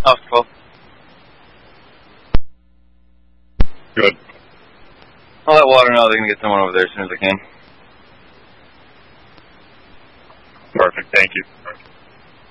Oh, cool. Good. I'll let Water know they're going to get someone over there as soon as I can. Perfect. Thank you.